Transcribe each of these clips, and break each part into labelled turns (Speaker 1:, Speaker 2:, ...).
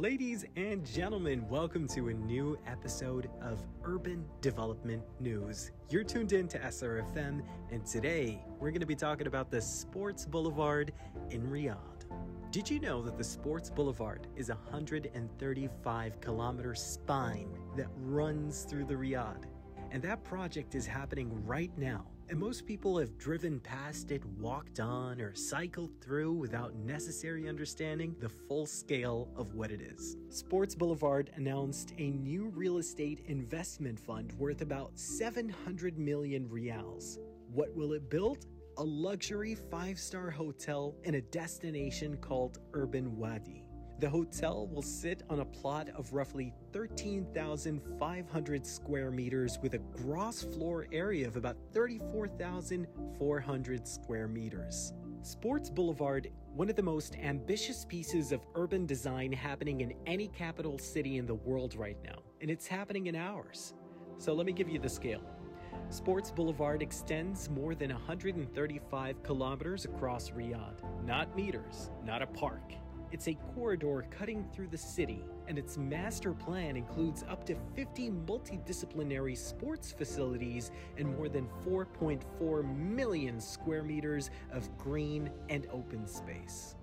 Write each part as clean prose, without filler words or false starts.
Speaker 1: Ladies and gentlemen, welcome to a new episode of Urban Development News. You're tuned in to SRFM, and today we're going to be talking about the Sports Boulevard in Riyadh. Did you know that the Sports Boulevard is a 135-kilometer spine that runs through the Riyadh? And that project is happening right now. And most people have driven past it, walked on, or cycled through without necessarily understanding the full scale of what it is. Sports Boulevard announced a new real estate investment fund worth about 700 million riyals. What will it build? A luxury 5-star hotel in a destination called Urban Wadi. The hotel will sit on a plot of roughly 13,500 square meters with a gross floor area of about 34,400 square meters. Sports Boulevard, one of the most ambitious pieces of urban design happening in any capital city in the world right now, and it's happening in ours. So let me give you the scale. Sports Boulevard extends more than 135 kilometers across Riyadh, not meters, not a park. It's a corridor cutting through the city, and its master plan includes up to 50 multidisciplinary sports facilities and more than 4.4 million square meters of green and open space.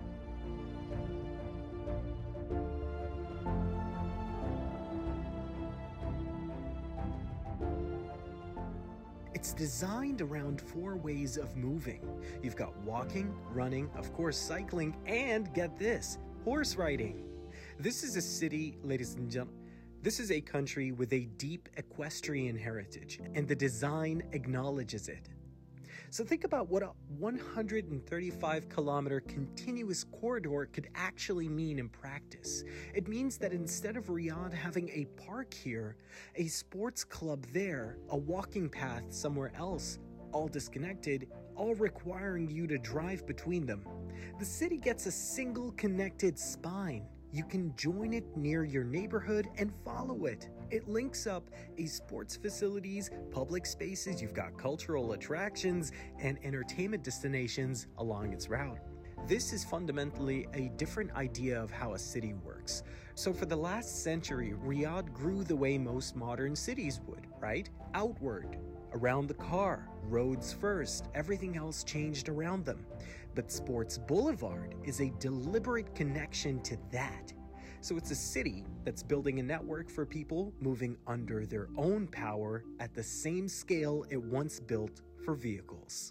Speaker 1: It's designed around 4 ways of moving. You've got walking, running, of course cycling, and get this, horse riding. This is a city, ladies and gentlemen, this is a country with a deep equestrian heritage, and the design acknowledges it. So think about what a 135-kilometer continuous corridor could actually mean in practice. It means that instead of Riyadh having a park here, a sports club there, a walking path somewhere else, all disconnected, all requiring you to drive between them, the city gets a single connected spine. You can join it near your neighborhood and follow it. It links up a sports facilities, public spaces, you've got cultural attractions, and entertainment destinations along its route. This is fundamentally a different idea of how a city works. So for the last century, Riyadh grew the way most modern cities would, right? Outward. Around the car, roads first, everything else changed around them. But Sports Boulevard is a deliberate connection to that. So it's a city that's building a network for people moving under their own power at the same scale it once built for vehicles.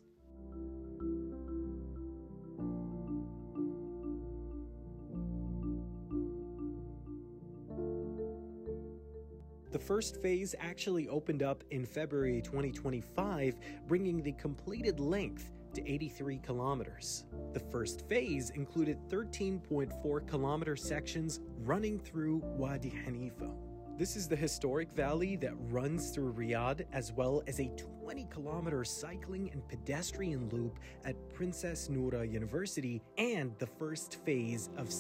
Speaker 1: The first phase actually opened up in February 2025, bringing the completed length to 83 kilometers. The first phase included 13.4 kilometer sections running through Wadi Hanifa. This is the historic valley that runs through Riyadh, as well as a 20-kilometer cycling and pedestrian loop at Princess Noura University and the first phase of